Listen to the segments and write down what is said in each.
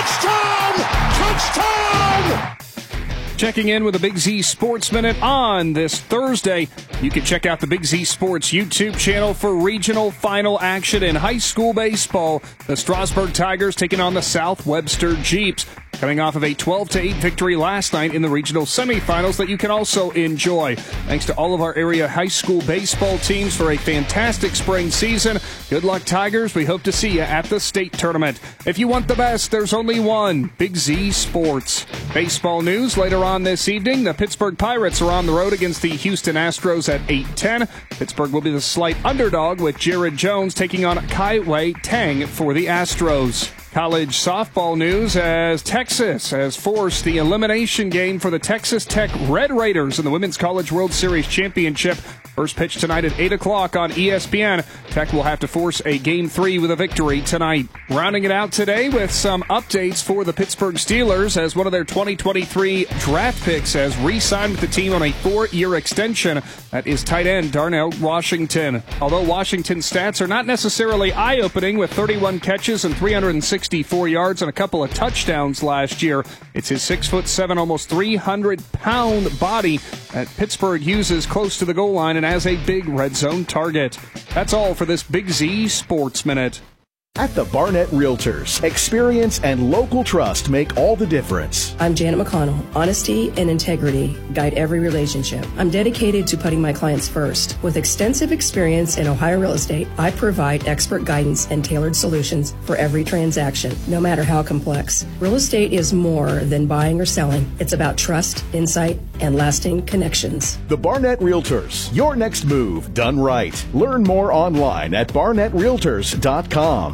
Touchdown! Touchdown! Checking in with a Big Z Sports Minute on this Thursday. You can check out the Big Z Sports YouTube channel for regional final action in high school baseball. The Strasburg Tigers taking on the South Webster Jeeps, coming off of a 12-8 victory last night in the regional semifinals that you can also enjoy. Thanks to all of our area high school baseball teams for a fantastic spring season. Good luck, Tigers. We hope to see you at the state tournament. If you want the best, there's only one, Big Z Sports. Baseball news later on this evening. The Pittsburgh Pirates are on the road against the Houston Astros at 8:10. Pittsburgh will be the slight underdog with Jared Jones taking on Kai-Wei Tang for the Astros. College softball news as Texas has forced the elimination game for the Texas Tech Red Raiders in the Women's College World Series Championship. First pitch tonight at 8 o'clock on ESPN. Tech will have to force a Game 3 with a victory tonight. Rounding it out today with some updates for the Pittsburgh Steelers as one of their 2023 draft picks has re-signed with the team on a 4-year extension. That is tight end Darnell Washington. Although Washington's stats are not necessarily eye-opening with 31 catches and 364 yards and a couple of touchdowns last year, it's his 6'7", almost 300-pound body that Pittsburgh uses close to the goal line and as a big red zone target. That's all for this Big Z Sports Minute. At the Barnett Realtors, experience and local trust make all the difference. I'm Janet McConnell. Honesty and integrity guide every relationship. I'm dedicated to putting my clients first. With extensive experience in Ohio real estate, I provide expert guidance and tailored solutions for every transaction, no matter how complex. Real estate is more than buying or selling. It's about trust, insight, and lasting connections. The Barnett Realtors, your next move done right. Learn more online at barnettrealtors.com.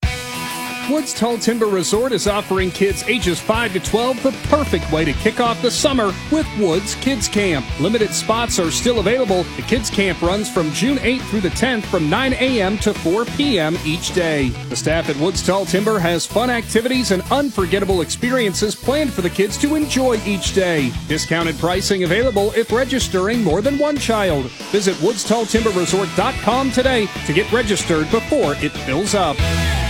Woods Tall Timber Resort is offering kids ages 5 to 12 the perfect way to kick off the summer with Woods Kids Camp. Limited spots are still available. The Kids Camp runs from June 8th through the 10th from 9 a.m. to 4 p.m. each day. The staff at Woods Tall Timber has fun activities and unforgettable experiences planned for the kids to enjoy each day. Discounted pricing available if registering more than one child. Visit WoodsTallTimberResort.com today to get registered before it fills up.